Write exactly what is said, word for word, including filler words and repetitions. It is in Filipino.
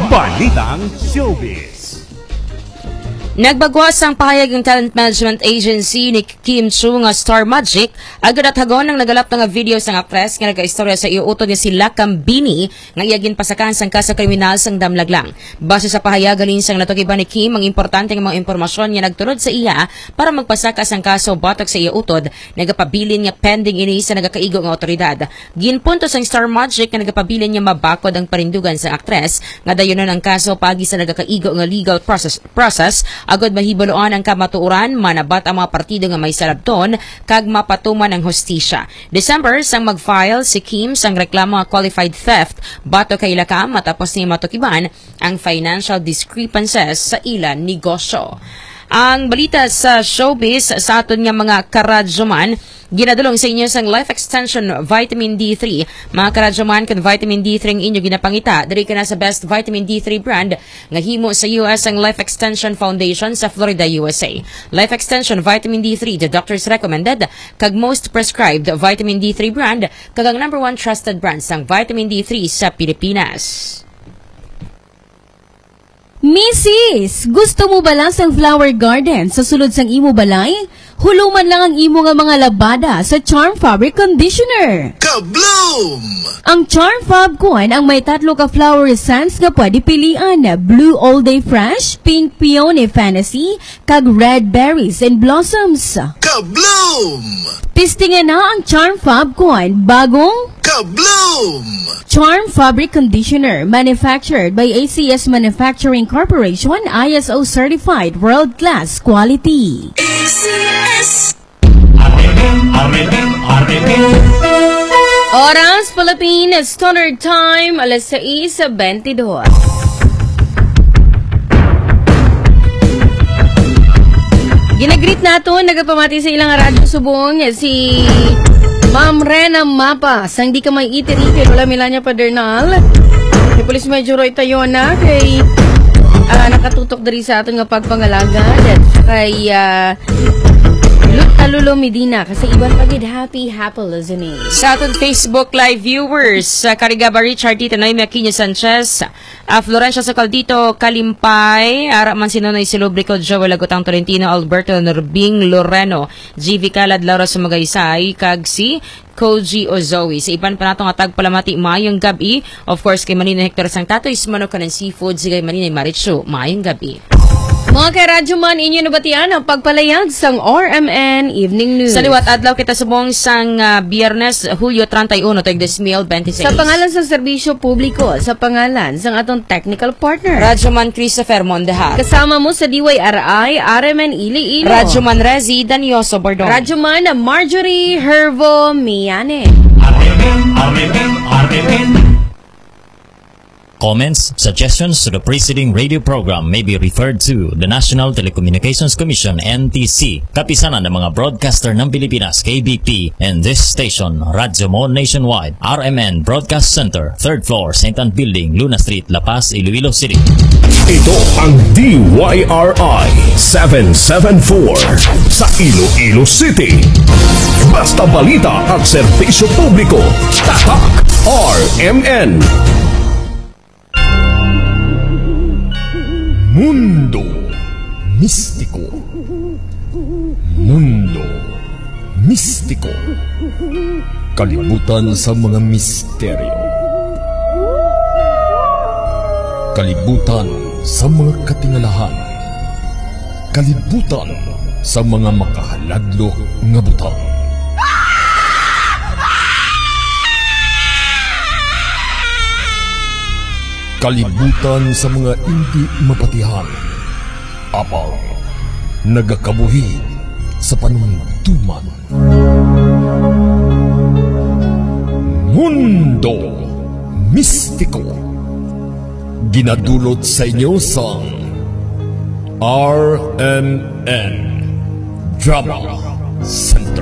Balitang Showbiz. Nagbagwas ang pahayag ng talent management agency ni Kim Chu nga Star Magic agad at hagon ng nagalap nga video sang aktres nga nagaistorya sa iuutod niya si Lakam Bini nga iyagin pasakan sang kaso kriminal sang damlaglang. Base sa pahayag galing sang natukiban ni Kim ang importante nga mga impormasyon nga nagtulod sa iya para magpasaka sang kaso batok sa iuutod nagapabilin nga pending ini sa nagakaigo nga otoridad. Ginpunto sang Star Magic nga nagapabilin nga mabakod ang parindugan sa aktres nga dayonon ang kaso pagi sa nagakaigo nga legal process process agod mahibaloan ang kamatuoran manabat ang mga partido nga may salabton kag mapatuman ang hustisya. December sang mag-file si Kim sang reklamo nga qualified theft bato kay Lakam matapos ni matukiban ang financial discrepancies sa ilang negosyo. Ang balita sa showbiz sa aton nga mga karadyoman, ginadulong sa inyo sang Life Extension Vitamin D three. Mga karadyoman, kan Vitamin D three ang inyo ginapangita, diri ka na sa best Vitamin D three brand nga himo sa U S ang Life Extension Foundation sa Florida, U S A. Life Extension Vitamin D three, the doctors recommended, kag most prescribed Vitamin D three brand, kag ang number one trusted brand sang Vitamin D three sa Pilipinas. Missus, gusto mo ba lang sang flower garden sa sulod sang imo balay? Huluman lang ang imo nga mga labada sa Charm Fabric Conditioner. Kabloom! Ang Charm Fab kuan ang may tatlo ka flower scents nga pwede pilian, Blue All Day Fresh, Pink Peony Fantasy, kag Red Berries and Blossoms. Kabloom! Pistingan na ang Charm Fab kuan bagong Kabloom! Charm Fabric Conditioner, manufactured by A C S Manufacturing Corporation, I S O certified world-class quality. A C S! Oras Philippines Standard Time, alas sais twenty-two. Ginagreet nato, nagapamati sa ilang radyo subong si Ma'am Rena Mapa, sang di ka may itiri kay Lola Melania Padernal. Kay Police Major Roy Tayona, kay uh, nakatutok dari sa aton nga pagpangalaga. At kay uh, Lulo Medina, kasi iban pagid happy, happy listening. Sa aton Facebook Live viewers, sa Carigaba Richard Tita Noemi Aquino Sanchez, uh, Florencia Socaldito Kalimpay, Ara Mansinonoy Silubrico, Joel Agutang Tolentino, Alberto Norbing Loreno, G V Calad Laura Sumagaysay, kag si Koji Ozoe. Sa iban pa natong atag palamati, maayong gabi. Of course, kay Manina Hector Sang Tato, Ismano Kanan Seafood, sigay Manina Marichu, maayong gabi. Mga karadyoman, inyo nabatian ang pagpalayag sang R M N Evening News. Sa liwat adlaw kita subong sang uh, Biyernes, Hulyo thirty-one, tag two thousand twenty-six. Sa pangalan sa serbisyo publiko, sa pangalan sang atong technical partner, Radyoman Christopher Mondehat. Kasama mo sa D Y R I, R M N Iloilo. Radyoman Rezi Danioso Bordon. Radyoman Marjorie Hervo Miane. R M N, R M N, R M N. Comments, suggestions to the preceding radio program may be referred to the National Telecommunications Commission N T C, kapisanan ng mga broadcaster ng Pilipinas K B P, and this station, Radyo Mo Nationwide, R M N Broadcast Center, third floor, Saint Anne Building, Luna Street, La Paz, Iloilo City. Ito ang D Y R I seven seven four sa Iloilo City. Basta balita at serbisyo publiko, tatak R M N. Mundo Mistiko. Mundo Mistiko. Kalibutan sa mga misteryo. Kalibutan sa mga katingalahan. Kalibutan sa mga makahaladlok nga butang. Kalibutan sa mga hindi mapatihan. Apang nagakabuhi sa panuntuman. Mundo Mistiko. Ginadulot sa inyo sa R M N Drama Center.